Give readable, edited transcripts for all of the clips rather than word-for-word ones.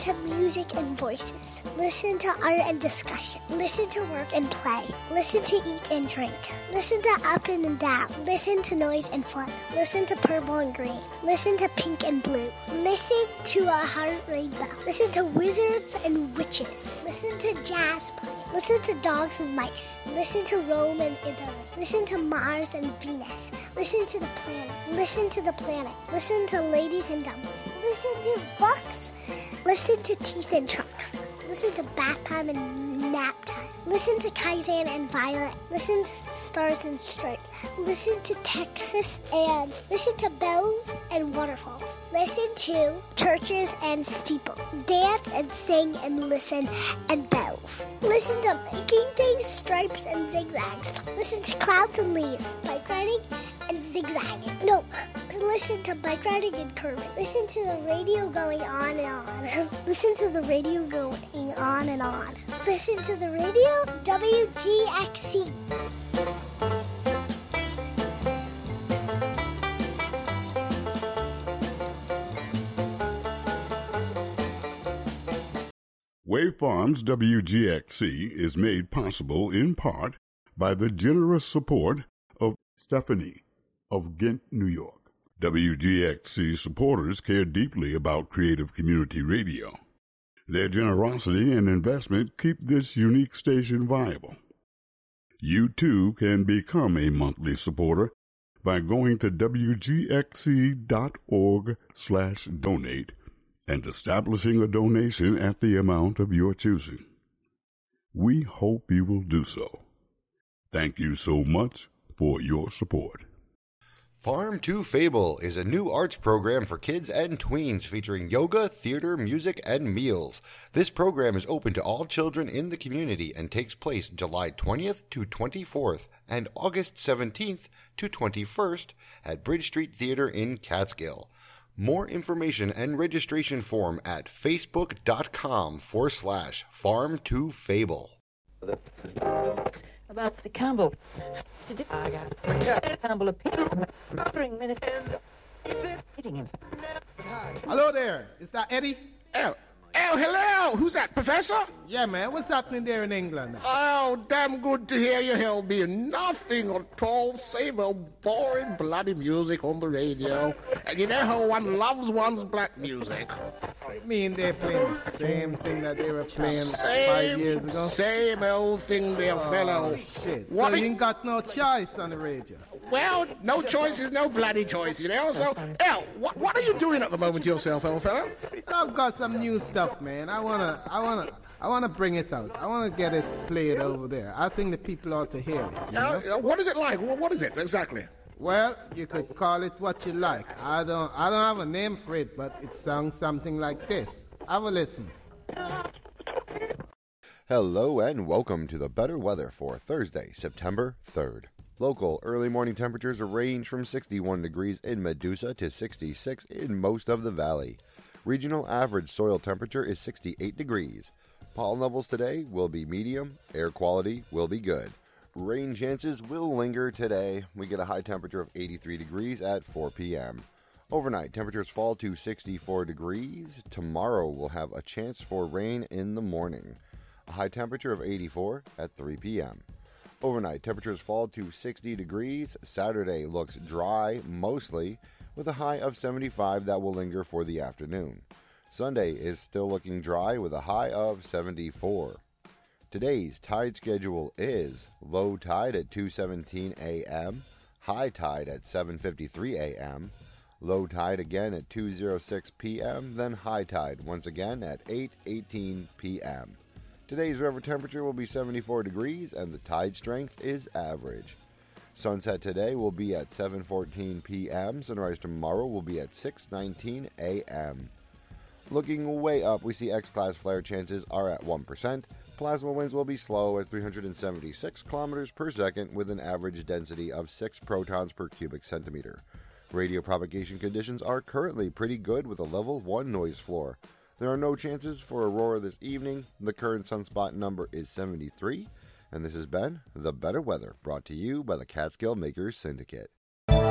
to music and voices. Listen to art and discussion. Listen to work and play. Listen to eat and drink. Listen to up and down. Listen to noise and fun. Listen to purple and green. Listen to pink and blue. Listen to a heart rainbow. Listen to wizards and witches. Listen to jazz playing. Listen to dogs and mice. Listen to Rome and Italy. Listen to Mars and Venus. Listen to the planet. Listen to the planet. Listen to ladies and dumplings. Listen to books. Listen to teeth and trunks. Listen to bath time and nap time. Listen to Kaizen and Violet. Listen to Stars and Stripes. Listen to Texas and listen to bells and waterfalls. Listen to churches and steeples. Dance and sing and listen and bells. Listen to making things, stripes and zigzags. Listen to clouds and leaves, bike riding and zigzagging. No, listen to bike riding and curving. Listen to the radio going on and on. Listen to the radio going on and on. Listen to the radio, WGXC. Wave Farms WGXC is made possible in part by the generous support of Stephanie of Ghent, New York. WGXC supporters care deeply about creative community radio. Their generosity and investment keep this unique station viable. You too can become a monthly supporter by going to wgxc.org/donate and establishing a donation at the amount of your choosing. We hope you will do so. Thank you so much for your support. Farm to Fable is a new arts program for kids and tweens featuring yoga, theater, music, and meals. This program is open to all children in the community and takes place July 20th to 24th and August 17th to 21st at Bridge Street Theater in Catskill. More information and registration form at facebook.com/farm2fable. About the Campbell. Campbell appearing hitting him. Hello there. Is that Eddie? Hello. Who's that, Professor? Yeah, man. What's happening there in England? Oh, damn good to hear you, Helby. Nothing at all. Same old boring bloody music on the radio. And you know how one loves one's black music. I mean, they're playing the same thing that they were playing 5 years ago. Same old thing there, fellow. Shit. What so you ain't got no choice on the radio. Well, no choice is no bloody choice, you know. So, what are you doing at the moment yourself, old fellow? I've got some new stuff, man. I wanna bring it out. I wanna get it played over there. I think the people ought to hear it. You know? What is it like? What is it exactly? Well, you could call it what you like. I don't have a name for it, but it sounds something like this. Have a listen. Hello and welcome to the better weather for Thursday, September 3rd. Local early morning temperatures range from 61 degrees in Medusa to 66 in most of the valley. Regional average soil temperature is 68 degrees. Pollen levels today will be medium. Air quality will be good. Rain chances will linger today. We get a high temperature of 83 degrees at 4 p.m. Overnight, temperatures fall to 64 degrees. Tomorrow we'll have a chance for rain in the morning. A high temperature of 84 at 3 p.m. Overnight, temperatures fall to 60 degrees. Saturday looks dry, mostly, with a high of 75 that will linger for the afternoon. Sunday is still looking dry with a high of 74. Today's tide schedule is low tide at 2:17 a.m., high tide at 7:53 a.m., low tide again at 2:06 p.m., then high tide once again at 8:18 p.m. Today's river temperature will be 74 degrees and the tide strength is average. Sunset today will be at 7:14 p.m. Sunrise tomorrow will be at 6:19 a.m. Looking way up, we see X-class flare chances are at 1%. Plasma winds will be slow at 376 kilometers per second with an average density of 6 protons per cubic centimeter. Radio propagation conditions are currently pretty good with a level 1 noise floor. There are no chances for aurora this evening. The current sunspot number is 73. And this has been The Better Weather, brought to you by the Catskill Makers Syndicate.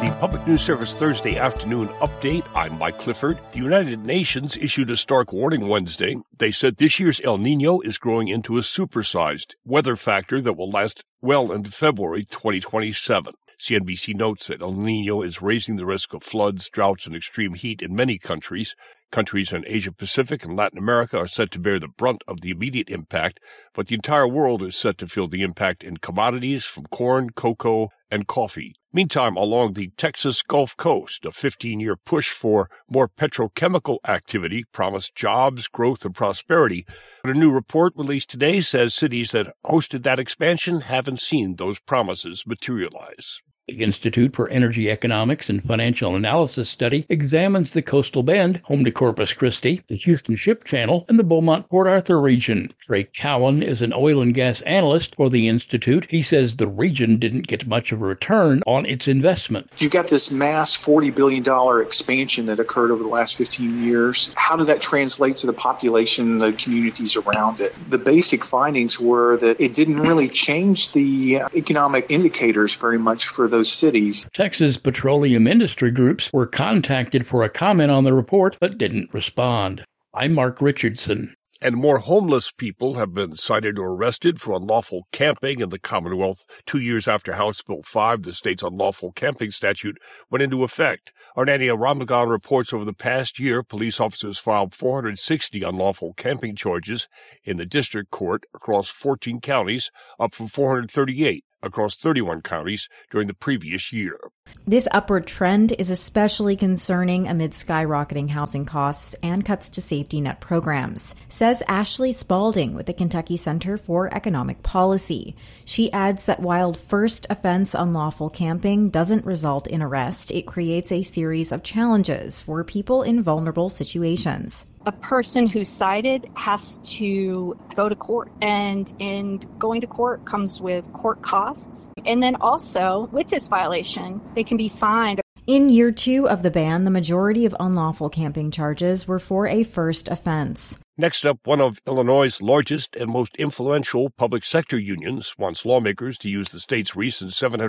The Public News Service Thursday afternoon update. I'm Mike Clifford. The United Nations issued a stark warning Wednesday. They said this year's El Nino is growing into a supersized weather factor that will last well into February 2027. CNBC notes that El Nino is raising the risk of floods, droughts, and extreme heat in many countries. Countries in Asia Pacific and Latin America are set to bear the brunt of the immediate impact, but the entire world is set to feel the impact in commodities from corn, cocoa, and coffee. Meantime, along the Texas Gulf Coast, a 15-year push for more petrochemical activity promised jobs, growth, and prosperity. But a new report released today says cities that hosted that expansion haven't seen those promises materialize. The Institute for Energy Economics and Financial Analysis study examines the Coastal Bend, home to Corpus Christi, the Houston Ship Channel, and the Beaumont-Port Arthur region. Drake Cowan is an oil and gas analyst for the Institute. He says the region didn't get much of a return on its investment. You've got this mass $40 billion expansion that occurred over the last 15 years. How did that translate to the population, the communities around it? The basic findings were that it didn't really change the economic indicators very much for those cities. Texas petroleum industry groups were contacted for a comment on the report, but didn't respond. I'm Mark Richardson. And more homeless people have been cited or arrested for unlawful camping in the Commonwealth 2 years after House Bill 5, the state's unlawful camping statute, went into effect. Arnania Ramagan reports over the past year, police officers filed 460 unlawful camping charges in the district court across 14 counties, up from 438 across 31 counties during the previous year. This upward trend is especially concerning amid skyrocketing housing costs and cuts to safety net programs, says Ashley Spalding with the Kentucky Center for Economic Policy. She adds that while first offense unlawful camping doesn't result in arrest, it creates a series of challenges for people in vulnerable situations. A person who's cited has to go to court, and in going to court comes with court costs. And then also, with this violation, they can be fined. In year 2 of the ban, the majority of unlawful camping charges were for a first offense. Next up, one of Illinois' largest and most influential public sector unions wants lawmakers to use the state's recent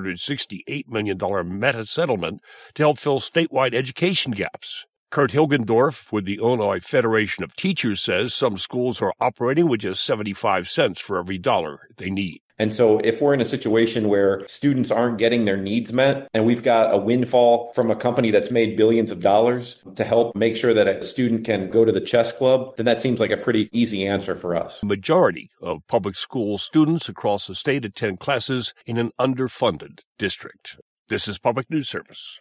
$768 million Meta settlement to help fill statewide education gaps. Kurt Hilgendorf with the Illinois Federation of Teachers says some schools are operating with just 75 cents for every dollar they need. And so if we're in a situation where students aren't getting their needs met, and we've got a windfall from a company that's made billions of dollars to help make sure that a student can go to the chess club, then that seems like a pretty easy answer for us. The majority of public school students across the state attend classes in an underfunded district. This is Public News Service.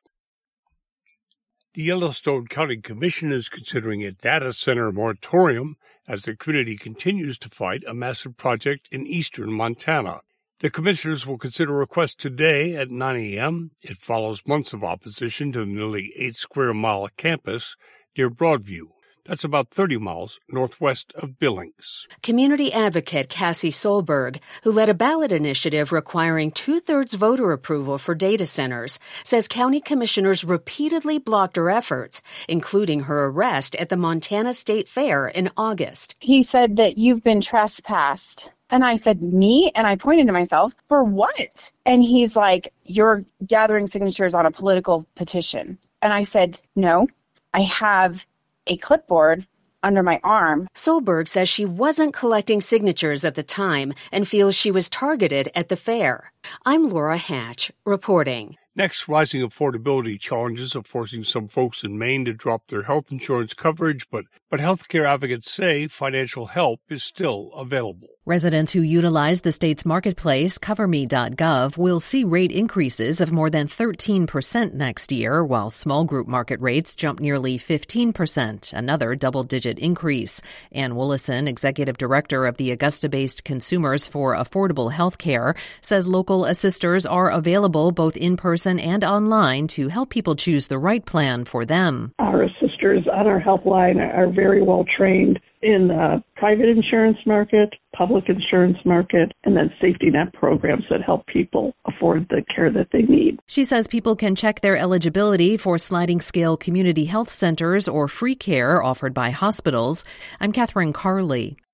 The Yellowstone County Commission is considering a data center moratorium as the community continues to fight a massive project in eastern Montana. The commissioners will consider a request today at 9 a.m. It follows months of opposition to the nearly 8-square-mile campus near Broadview. That's about 30 miles northwest of Billings. Community advocate Cassie Solberg, who led a ballot initiative requiring 2/3 voter approval for data centers, says county commissioners repeatedly blocked her efforts, including her arrest at the Montana State Fair in August. He said that you've been trespassed. And I said, me? And I pointed to myself, for what? And he's like, you're gathering signatures on a political petition. And I said, no, I have a clipboard under my arm. Solberg says she wasn't collecting signatures at the time and feels she was targeted at the fair. I'm Laura Hatch, reporting. Next, rising affordability challenges are forcing some folks in Maine to drop their health insurance coverage, but healthcare advocates say financial help is still available. Residents who utilize the state's marketplace, CoverMe.gov, will see rate increases of more than 13% next year, while small group market rates jump nearly 15%, another double-digit increase. Ann Willison, executive director of the Augusta-based Consumers for Affordable Healthcare, says local assisters are available both in person and online to help people choose the right plan for them. Our assisters on our helpline are very well trained in the private insurance market, public insurance market, and then safety net programs that help people afford the care that they need. She says people can check their eligibility for sliding scale community health centers or free care offered by hospitals. I'm Catherine Carley.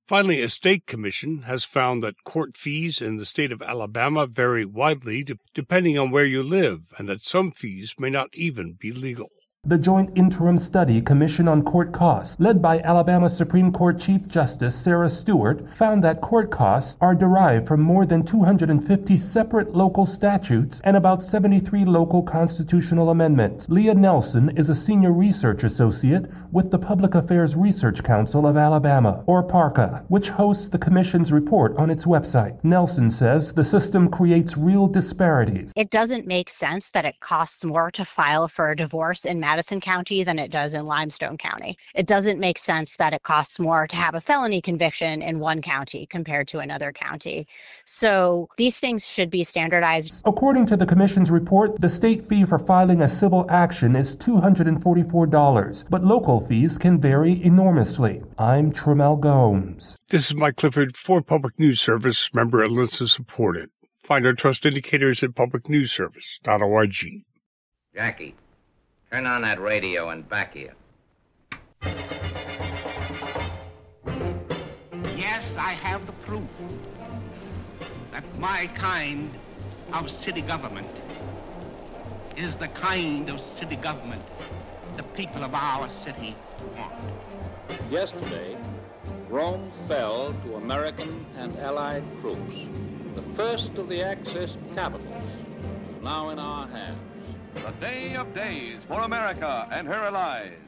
Finally, a state commission has found that court fees in the state of Alabama vary widely depending on where you live, and that some fees may not even be legal. The Joint Interim Study Commission on Court Costs, led by Alabama Supreme Court Chief Justice Sarah Stewart, found that court costs are derived from more than 250 separate local statutes and about 73 local constitutional amendments. Leah Nelson is a senior research associate with the Public Affairs Research Council of Alabama, or PARCA, which hosts the Commission's report on its website. Nelson says the system creates real disparities. It doesn't make sense that it costs more to file for a divorce in Madison County than it does in Limestone County. It doesn't make sense that it costs more to have a felony conviction in one county compared to another county. So these things should be standardized. According to the Commission's report, the state fee for filing a civil action is $244, but local fees can vary enormously. I'm Tremel Gomes. This is Mike Clifford for Public News Service, member Alyssa supported. Find our trust indicators at publicnewsservice.org. Jackie, turn on that radio and back here. Yes, I have the proof that my kind of city government is the kind of city government the people of our city want. Yesterday, Rome fell to American and Allied troops. The first of the Axis capitals is now in our hands. The day of days for America and her allies.